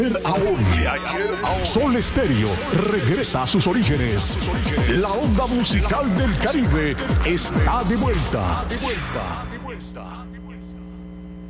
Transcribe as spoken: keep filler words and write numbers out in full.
Ahora, Sol Estéreo regresa a sus orígenes. La onda musical del Caribe está de vuelta.